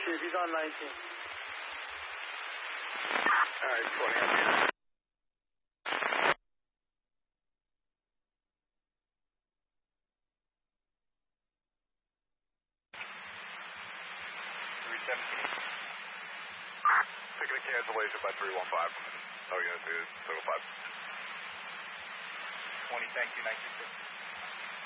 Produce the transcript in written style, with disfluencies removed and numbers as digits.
Chief. He's on 19. All right, 20. Ticket cancellation by 315. Oh, yeah, dude. Total 5. 20, thank you, 926.